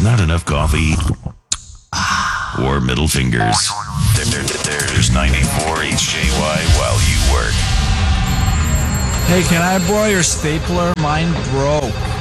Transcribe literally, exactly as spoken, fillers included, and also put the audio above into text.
not enough coffee or middle fingers. There, there, there, there's ninety-four H J Y while you work. Hey, can I borrow your stapler? Mine broke.